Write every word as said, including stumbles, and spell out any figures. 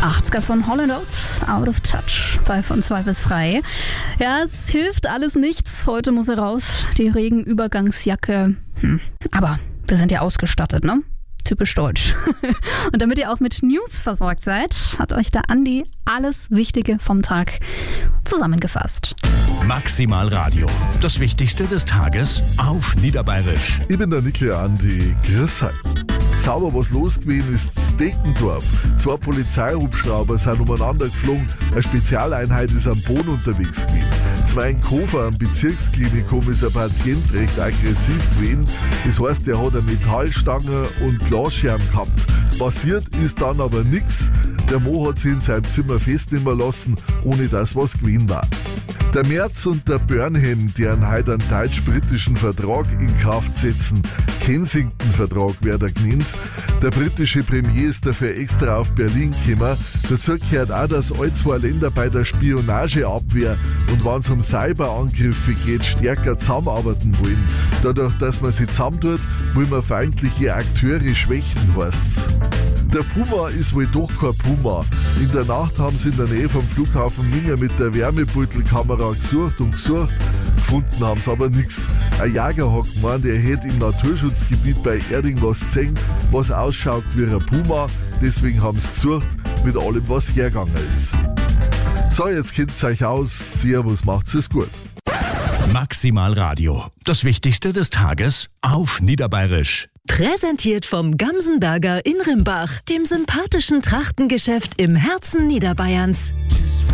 achtziger von Hall and Oates, Out of Touch, bei von zwei bis frei. Ja, es hilft alles nichts. Heute muss er raus. Die Regenübergangsjacke. Hm. Aber wir sind ja ausgestattet, ne? Typisch deutsch. Und damit ihr auch mit News versorgt seid, hat euch der Andi alles Wichtige vom Tag zusammengefasst. Maximal Radio. Das Wichtigste des Tages auf Niederbayerisch. Ich bin der Nickel Andi. Grüß euch. Sauber was los gewesen ist Steckendorf. Zwei Polizeihubschrauber sind umeinander geflogen. Eine Spezialeinheit ist am Boden unterwegs gewesen. Zwei in Kofer am Bezirksklinikum ist ein Patient recht aggressiv gewesen. Das heißt, der hat eine Metallstange und Glasscherben gehabt. Passiert ist dann aber nichts. Der Mo hat sich in seinem Zimmer festnehmen lassen, ohne dass was gewesen war. Der Merz und der Burnham, die einen heute einen deutsch-britischen Vertrag in Kraft setzen, Kensington-Vertrag wird er genannt. Der britische Premier ist dafür extra auf Berlin gekommen. Dazu gehört auch, dass alle zwei Länder bei der Spionageabwehr und wenn es um Cyberangriffe geht, stärker zusammenarbeiten wollen. Dadurch, dass man sie zusammentut, will man feindliche Akteure schwächen, heißt's. Der Puma ist wohl doch kein Puma. In der Nacht haben sie in der Nähe vom Flughafen Minga mit der Wärmebeutelkamera gesucht und gesucht. Gefunden haben sie aber nichts. Ein Jäger hat gemeint, er hätte im Naturschutzgebiet bei Erding was gesehen, was ausschaut wie ein Puma. Deswegen haben sie gesucht, mit allem, was hergegangen ist. So, jetzt kennt ihr euch aus. Servus, macht's es gut. Maximal Radio. Das Wichtigste des Tages auf Niederbayerisch. Präsentiert vom Gamsenberger in Rimbach, dem sympathischen Trachtengeschäft im Herzen Niederbayerns.